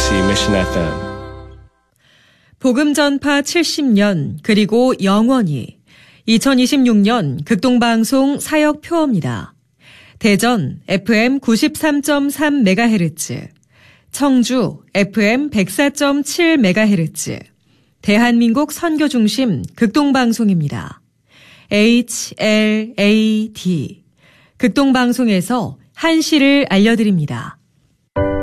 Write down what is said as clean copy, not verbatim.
KBOC Mission FM. 복음 전파 70년 그리고 영원히 2026년 극동방송 사역 표어입니다. 대전 FM 93.3MHz, 청주 FM 104.7MHz, 대한민국 선교중심 극동방송입니다. HLAD 극동방송에서 한시를 알려드립니다.